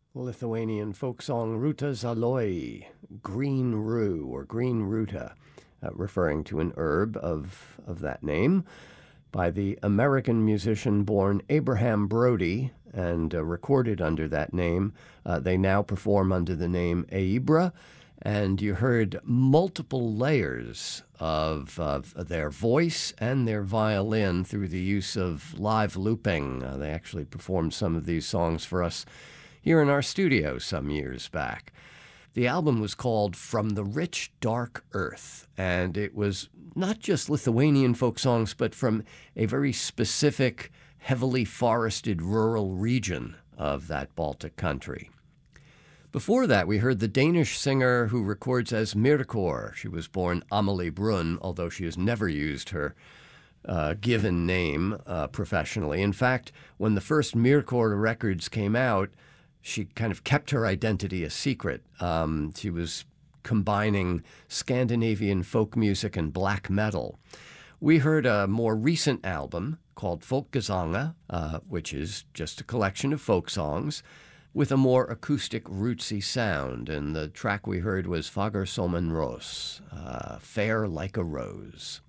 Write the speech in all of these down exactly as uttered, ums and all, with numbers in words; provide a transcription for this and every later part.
Lithuanian folk song Ruta Zaloi, green rue or green ruta, uh, referring to an herb of, of that name, by the American musician-born Abraham Brody, and uh, recorded under that name. Uh, they now perform under the name Aibra, and you heard multiple layers of, of their voice and their violin through the use of live looping. Uh, they actually performed some of these songs for us here in our studio some years back. The album was called From the Rich Dark Earth, and it was not just Lithuanian folk songs, but from a very specific, heavily forested rural region of that Baltic country. Before that, we heard the Danish singer who records as Mirkor. She was born Amelie Brun, although she has never used her uh, given name uh, professionally. In fact, when the first Mirkor records came out, she kind of kept her identity a secret. Um, she was combining Scandinavian folk music and black metal. We heard a more recent album called Folkgesanga, uh, which is just a collection of folk songs with a more acoustic, rootsy sound. And the track we heard was Fager som en ros, uh, Fair Like a Rose.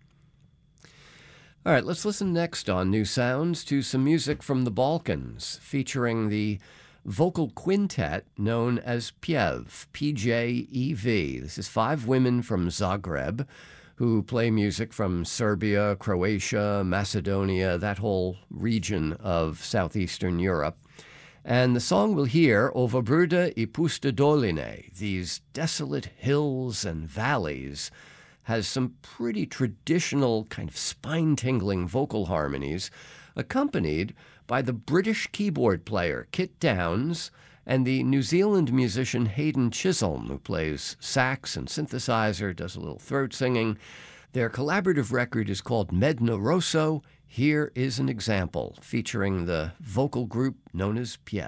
All right, let's listen next on New Sounds to some music from the Balkans, featuring the vocal quintet known as Pjev, P J E V. This is five women from Zagreb who play music from Serbia, Croatia, Macedonia, that whole region of southeastern Europe. And the song we'll hear, Ova Brda I Pusta Doline, these desolate hills and valleys, has some pretty traditional, kind of spine-tingling vocal harmonies, accompanied by the British keyboard player Kit Downs and the New Zealand musician Hayden Chisholm, who plays sax and synthesizer, does a little throat singing. Their collaborative record is called Medna Rosso. Here is an example featuring the vocal group known as Pjev.